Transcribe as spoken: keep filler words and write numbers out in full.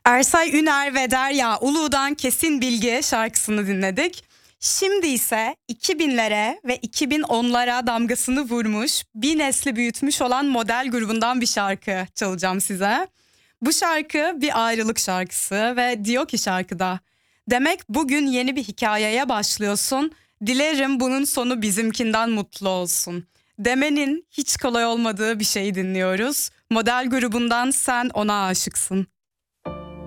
Ersay Üner ve Derya Ulu'dan Kesin Bilgi şarkısını dinledik. Şimdi ise iki binlere ve iki bin onlara damgasını vurmuş, bir nesli büyütmüş olan Model grubundan bir şarkı çalacağım size. Bu şarkı bir ayrılık şarkısı ve diyor ki şarkıda: "Demek bugün yeni bir hikayeye başlıyorsun. Dilerim bunun sonu bizimkinden mutlu olsun." Demenin hiç kolay olmadığı bir şeyi dinliyoruz. Model grubundan Sen Ona Aşıksın.